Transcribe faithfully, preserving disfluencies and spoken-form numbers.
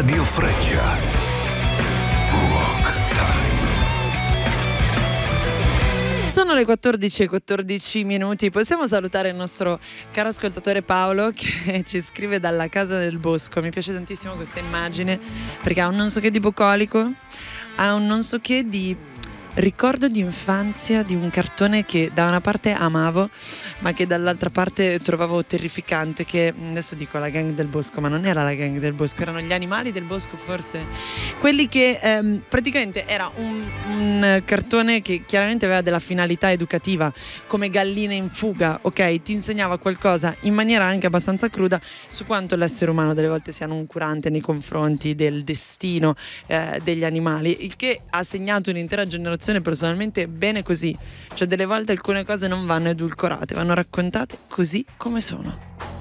Radio Freccia. Rock Time. Sono le quattordici e quattordici minuti. Possiamo salutare il nostro caro ascoltatore Paolo che ci scrive dalla casa del bosco. Mi piace tantissimo questa immagine perché ha un non so che di bucolico, ha un non so che di ricordo di infanzia di un cartone che da una parte amavo ma che dall'altra parte trovavo terrificante, che adesso dico la gang del bosco, ma non era la gang del bosco, erano gli animali del bosco, forse quelli che ehm, praticamente era un, un cartone che chiaramente aveva della finalità educativa, come Galline in fuga, ok? Ti insegnava qualcosa in maniera anche abbastanza cruda su quanto l'essere umano delle volte sia noncurante nei confronti del destino eh, degli animali, il che ha segnato un'intera generazione. Personalmente bene così, cioè delle volte alcune cose non vanno edulcorate, vanno raccontate così come sono.